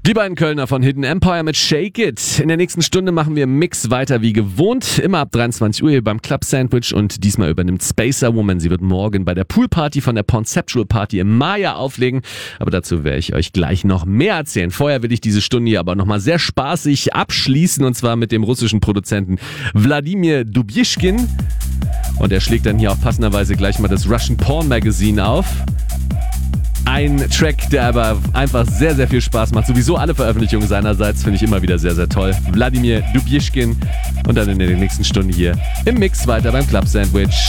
Die beiden Kölner von Hidden Empire mit Shake It. In der nächsten Stunde machen wir im Mix weiter wie gewohnt. Immer ab 23 Uhr hier beim Club Sandwich und diesmal übernimmt Spacer Woman. Sie wird morgen bei der Poolparty von der Conceptual Party im Maya auflegen. Aber dazu werde ich euch gleich noch mehr erzählen. Vorher will ich diese Stunde hier aber nochmal sehr spaßig abschließen und zwar mit dem russischen Produzenten Wladimir Dubischkin. Und er schlägt dann hier auch passenderweise gleich mal das Russian Porn Magazine auf. Ein Track, der aber einfach sehr, sehr viel Spaß macht. Sowieso alle Veröffentlichungen seinerseits finde ich immer wieder sehr, sehr toll. Wladimir Dubischkin und dann in der nächsten Stunde hier im Mix weiter beim Club Sandwich.